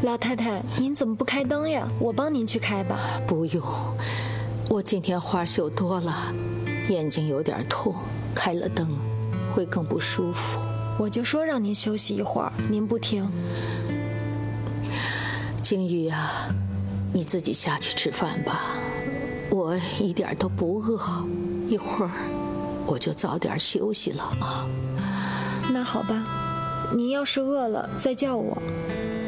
老太太，您怎么不开灯呀？我帮您去开吧。 不用，我今天花绣多了，眼睛有点痛，开了灯会更不舒服。 我就说让您休息一会儿，您不听。 景宇啊，你自己下去吃饭吧，我一点都不饿，一会儿我就早点休息了啊。 那好吧，您要是饿了再叫我。